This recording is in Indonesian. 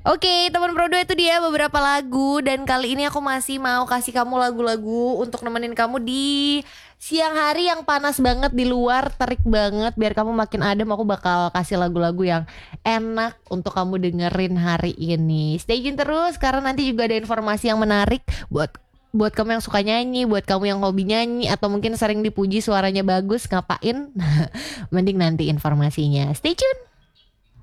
Oke, teman Prodo itu dia beberapa lagu dan kali ini aku masih mau kasih kamu lagu-lagu untuk nemenin kamu di siang hari yang panas banget di luar, terik banget biar kamu makin adem. Aku bakal kasih lagu-lagu yang enak untuk kamu dengerin hari ini. Stay tune terus karena nanti juga ada informasi yang menarik buat buat kamu yang suka nyanyi, buat kamu yang hobi nyanyi atau mungkin sering dipuji suaranya bagus, ngapain? Mending nanti informasinya. Stay tune.